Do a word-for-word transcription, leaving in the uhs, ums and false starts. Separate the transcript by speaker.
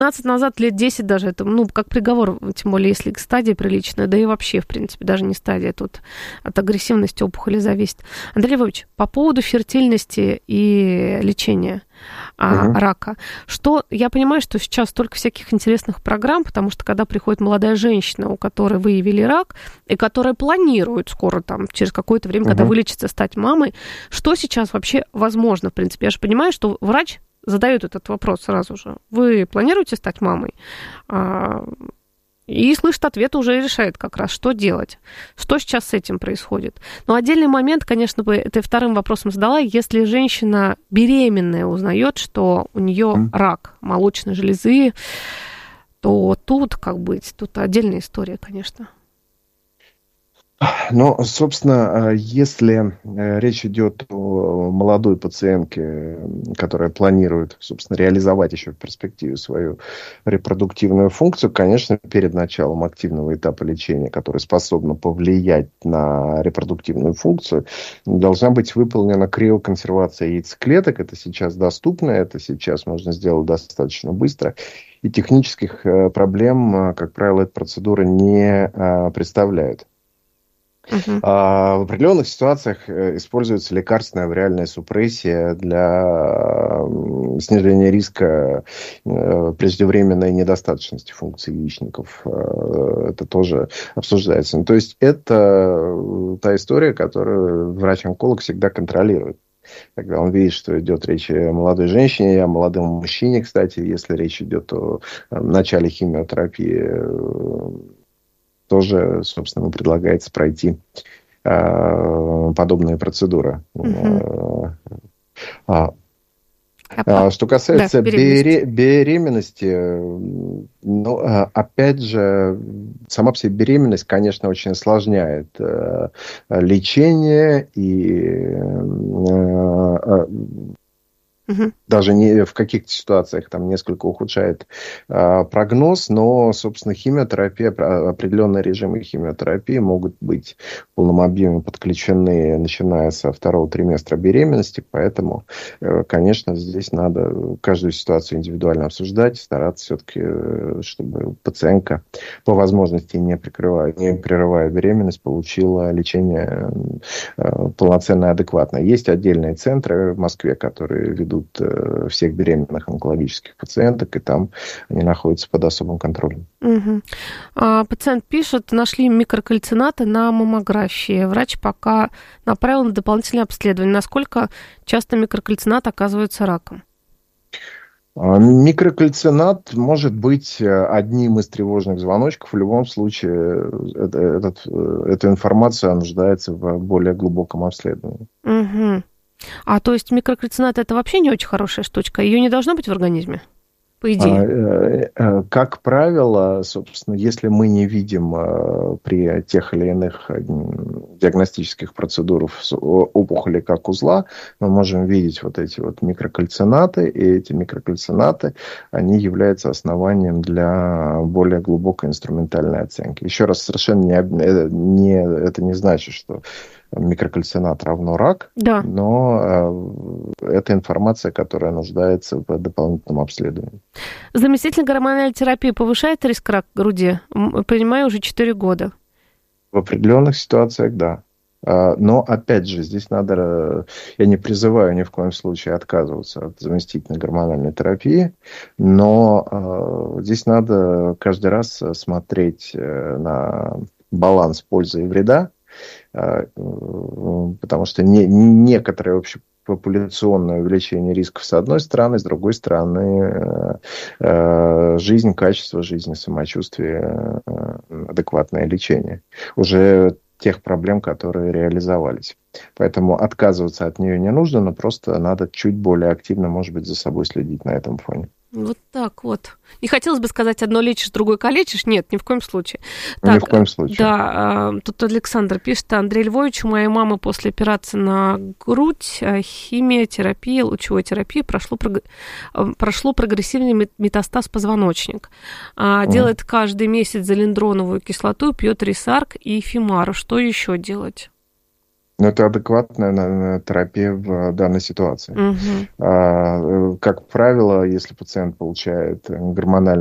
Speaker 1: пятнадцать назад, лет десять даже, это, ну, как приговор, тем более, если стадия приличная, да и вообще, в принципе, даже не стадия, тут от агрессивности опухоли зависит. Андрей Львович, по поводу фертильности и лечения а, угу. рака, что, я понимаю, что сейчас столько всяких интересных программ, потому что, когда приходит молодая женщина, у которой выявили рак, и которая планирует скоро, там, через какое-то время, угу. когда вылечится, стать мамой, что сейчас вообще возможно, в принципе? Я же понимаю, что врач задают этот вопрос сразу же. Вы планируете стать мамой? И слышит ответ, уже решает как раз, что делать. Что сейчас с этим происходит. Но отдельный момент, конечно, бы это вторым вопросом задала, если женщина беременная узнает, что у нее mm. рак молочной железы, то тут как быть? Тут отдельная история, конечно.
Speaker 2: Ну, собственно, если речь идет о молодой пациентке, которая планирует, собственно, реализовать еще в перспективе свою репродуктивную функцию, конечно, перед началом активного этапа лечения, который способен повлиять на репродуктивную функцию, должна быть выполнена криоконсервация яйцеклеток. Это сейчас доступно, это сейчас можно сделать достаточно быстро. И технических проблем, как правило, эта процедура не представляет. Uh-huh. А, в определенных ситуациях используется лекарственная вариальная супрессия для снижения риска преждевременной недостаточности функций яичников. Это тоже обсуждается. Ну, то есть это та история, которую врач-онколог всегда контролирует. Когда он видит, что идет речь о молодой женщине, о молодом мужчине, кстати, если речь идет о начале химиотерапии, тоже, собственно, предлагается пройти э, подобные процедуры. Uh-huh. А, а, что касается да, беременности, беременности ну, опять же, сама по себе беременность, конечно, очень осложняет э, лечение и э, Угу. Даже не, в каких-то ситуациях там несколько ухудшает а, прогноз, но, собственно, химиотерапия, определенные режимы химиотерапии могут быть в полном объеме подключены, начиная со второго триместра беременности, поэтому, конечно, здесь надо каждую ситуацию индивидуально обсуждать, стараться все-таки, чтобы пациентка по возможности, не прикрывая, не прерывая беременность, получила лечение полноценное, адекватное. Есть отдельные центры в Москве, которые ведут всех беременных онкологических пациенток, и там они находятся под особым контролем.
Speaker 1: Угу. А, пациент пишет, нашли микрокальцинаты на маммографии. Врач пока направил на дополнительное обследование. Насколько часто микрокальцинат оказывается раком?
Speaker 2: Микрокальцинат может быть одним из тревожных звоночков. В любом случае, этот, эта информация нуждается в более глубоком обследовании.
Speaker 1: Угу. А то есть микрокальцинат это вообще не очень хорошая штучка? Ее не должно быть в организме? По идее.
Speaker 2: Как правило, собственно, если мы не видим при тех или иных диагностических процедурах опухоли как узла, мы можем видеть вот эти вот микрокальцинаты, и эти микрокальцинаты, они являются основанием для более глубокой инструментальной оценки. Еще раз, совершенно не, не, это не значит, что микрокальцинат равно рак, да. Но э, это информация, которая нуждается в дополнительном обследовании.
Speaker 1: Заместительная гормональная терапия повышает риск рака груди? Принимаю уже четыре года.
Speaker 2: В определенных ситуациях, да. Но, опять же, здесь надо... Я не призываю ни в коем случае отказываться от заместительной гормональной терапии, но э, здесь надо каждый раз смотреть на баланс пользы и вреда, потому что не, некоторое общепопуляционное увеличение рисков с одной стороны, с другой стороны жизнь, качество жизни, самочувствие, адекватное лечение уже тех проблем, которые реализовались. Поэтому отказываться от нее не нужно, но просто надо чуть более активно, может быть, за собой следить на этом фоне.
Speaker 1: Вот так вот. Не хотелось бы сказать, одно лечишь, другое калечишь. Нет, ни в коем случае.
Speaker 2: Так, ни в коем случае.
Speaker 1: Да, тут Александр пишет, Андрей Львович, у моей мамы после операции на грудь, химиотерапия, лучевой терапии, прошло, прошло прогрессивный метастаз позвоночника. Mm. Делает каждый месяц залиндроновую кислоту, пьет Рисарк и Фимару. Что еще делать?
Speaker 2: Но это адекватная наверное, терапия в данной ситуации.
Speaker 1: Угу.
Speaker 2: Как правило, если пациент получает гормональную